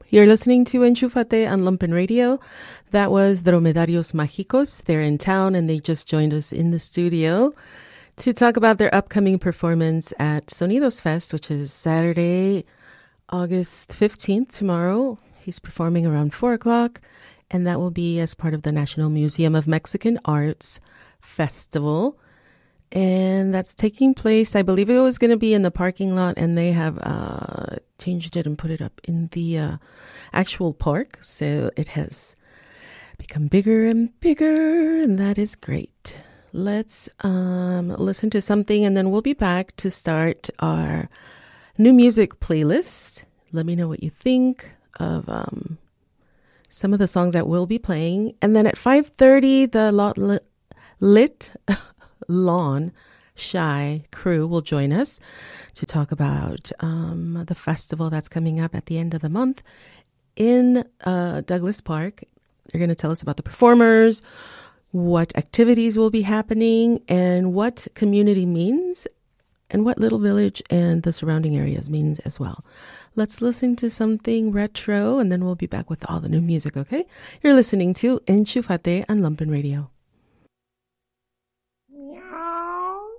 You're listening to Enchufate on Lumpen Radio. That was Dromedarios Mágicos. They're in town and they just joined us in the studio to talk about their upcoming performance at Sonidos Fest, which is Saturday, August 15th, tomorrow. He's performing around 4 o'clock, and that will be as part of the National Museum of Mexican Arts Festival. And that's taking place, I believe it was going to be in the parking lot, and they have changed it and put it up in the actual park. So it has become bigger and bigger, and that is great. Let's listen to something, and then we'll be back to start our new music playlist. Let me know what you think of some of the songs that we'll be playing. And then at 5:30, the Lit Lawn Shy crew will join us to talk about the festival that's coming up at the end of the month in Douglas Park. They're going to tell us about the performers, what activities will be happening, and what community means, and what Little Village and the surrounding areas means as well. Let's listen to something retro, and then we'll be back with all the new music, okay? You're listening to Enchufate on Lumpen Radio.